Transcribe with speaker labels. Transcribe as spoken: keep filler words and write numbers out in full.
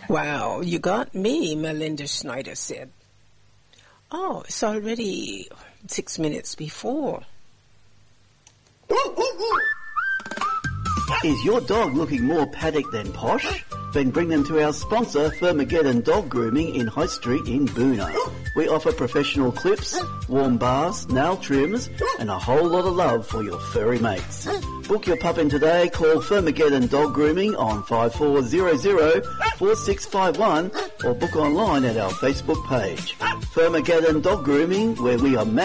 Speaker 1: Wow, you got me, Melinda Schneider said. Oh, it's already six minutes before.
Speaker 2: Is your dog looking more paddock than posh? Then bring them to our sponsor, Firmageddon Dog Grooming in High Street in Boonah. We offer professional clips, warm baths, nail trims, and a whole lot of love for your furry mates. Book your pup in today. Call Firmageddon Dog Grooming on five four zero zero, four six five one or book online at our Facebook page. Firmageddon Dog Grooming, where we are